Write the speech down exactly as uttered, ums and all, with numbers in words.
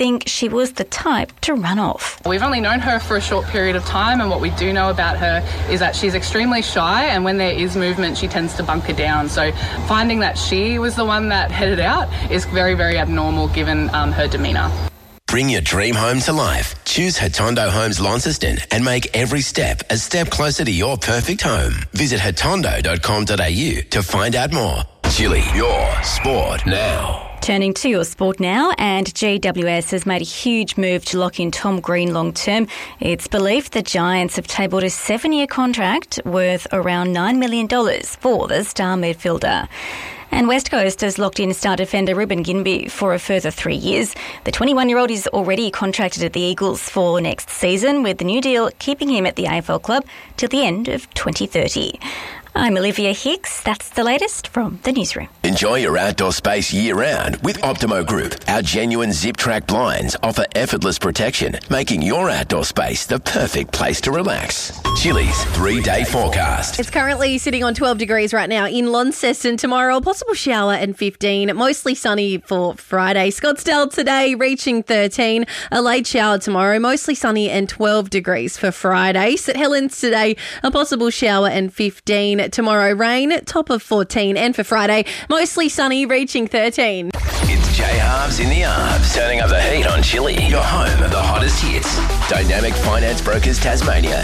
think she was the type to run off. We've only known her for a short period of time, and what we do know about her is that she's extremely shy, and when there is movement, she tends to bunker down. So finding that she was the one that headed out is very, very abnormal given um, her demeanour. Bring your dream home to life. Choose Hatondo Homes Launceston and make every step a step closer to your perfect home. Visit hatondo dot com dot a u to find out more. Chili, your sport now. Turning to your sport now, and G W S has made a huge move to lock in Tom Green long term. It's believed the Giants have tabled a seven-year contract worth around nine million dollars for the star midfielder. And West Coast has locked in star defender Ruben Ginbey for a further three years. The twenty-one-year-old is already contracted at the Eagles for next season, with the new deal keeping him at the A F L club till the end of twenty thirty. I'm Olivia Hicks. That's the latest from the newsroom. Enjoy your outdoor space year-round with Optimo Group. Our genuine zip-track blinds offer effortless protection, making your outdoor space the perfect place to relax. Chili's three-day forecast. It's currently sitting on twelve degrees right now in Launceston. Tomorrow, a possible shower and fifteen. Mostly sunny for Friday. Scottsdale today reaching thirteen. A late shower tomorrow. Mostly sunny and twelve degrees for Friday. St Helens today, a possible shower and fifteen. Tomorrow, rain, top of fourteen. And for Friday, mostly sunny, reaching thirteen. It's J Halves in the Arms, turning up the heat on Chili, your home of the hottest hits. Dynamic Finance Brokers Tasmania.